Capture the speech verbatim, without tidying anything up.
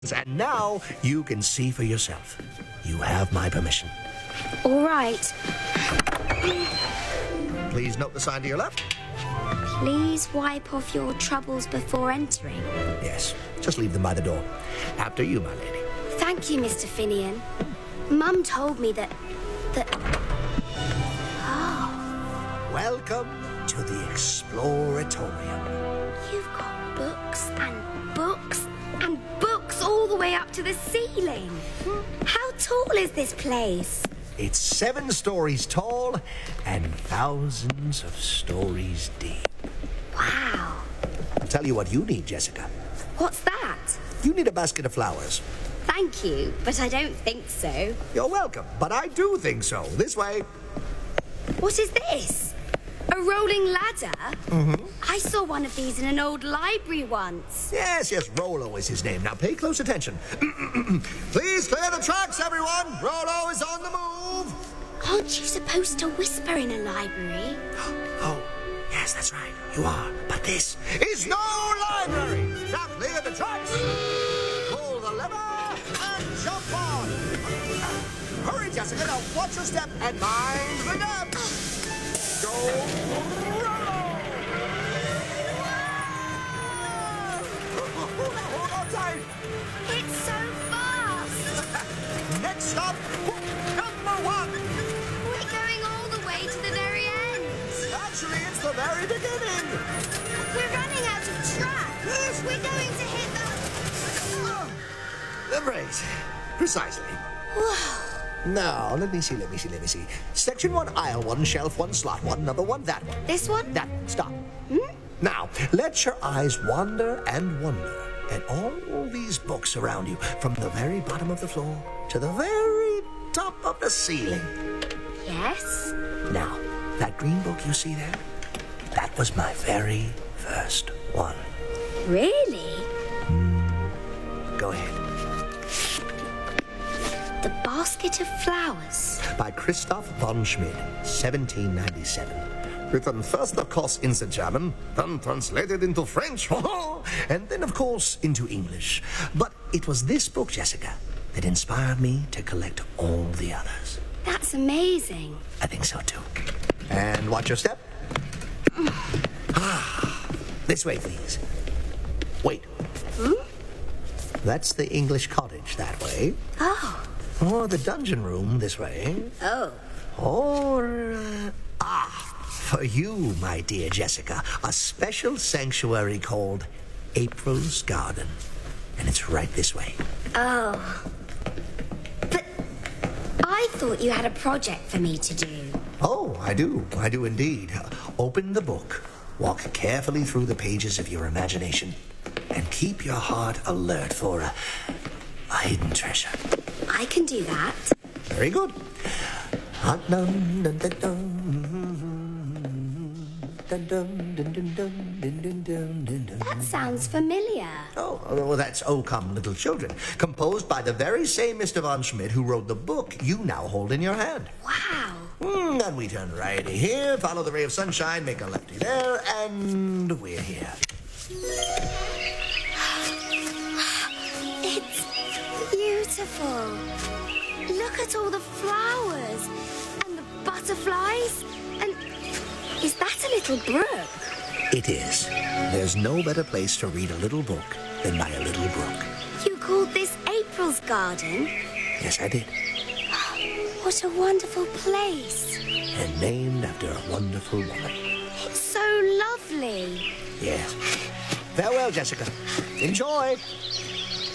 And now you can see for yourself. You have my permission. All right. Please note the sign to your left. Please wipe off your troubles before entering. Yes, just leave them by the door. After you, my lady. Thank you, Mister Finian. Mum told me that... that... Oh. Welcome to the Exploratorium. You've got books and books and books all the way up to the ceiling. How tall is this place? It's seven stories tall and thousands of stories deep. Wow. I'll tell you what you need, Jessica. What's that? You need a basket of flowers. Thank you, but I don't think so. You're welcome, but I do think so. This way. What is this? A rolling ladder? Mm-hmm. I saw one of these in an old library once. Yes, yes, Rollo is his name. Now pay close attention. Please clear the tracks, everyone. Rollo is on the move. Aren't you supposed to whisper in a library? Oh, yes, that's right. You are. But this is no library. Now clear the tracks. Pull the lever and jump on. Hurry, Jessica. Now watch your step and mind the gap. Go, Rollo! Hold on tight. It's so fast. Next stop, number one. We're going all the way to the very end. Actually, it's the very beginning. We're running out of track. Yes. We're going to hit the... The brakes. Precisely. Whoa. Now, let me see, let me see, let me see. Section one, aisle one, shelf one, slot one, number one, that one. This one? That one. Stop. Hmm? Now, let your eyes wander and wonder at all these books around you, from the very bottom of the floor to the very top of the ceiling. Yes? Now, that green book you see there, that was my very first one. Really? Go ahead. The Basket of Flowers. By Christoph von Schmid, seventeen ninety-seven. Written first, of course, in the German, then translated into French, and then, of course, into English. But it was this book, Jessica, that inspired me to collect all the others. That's amazing. I think so, too. And watch your step. Ah, this way, please. Wait. Hmm? That's the English cottage that way. Oh. Or the dungeon room this way. Oh. Or, uh, ah, for you, my dear Jessica, a special sanctuary called April's Garden. And it's right this way. Oh. But I thought you had a project for me to do. Oh, I do. I do indeed. Open the book. Walk carefully through the pages of your imagination. And keep your heart alert for a, a hidden treasure. I can do that. Very good. That sounds familiar. Oh, well, that's O Come Little Children, composed by the very same Mister Von Schmidt who wrote the book you now hold in your hand. Wow. Mm, and we turn righty here, follow the ray of sunshine, make a lefty there, and we're here. It's beautiful. Look at all the flowers and the butterflies. And is that a little brook? It is. There's no better place to read a little book than by a little brook. You called this April's Garden? Yes, I did. What a wonderful place. And named after a wonderful woman. It's so lovely. Yes. Farewell, Jessica. Enjoy.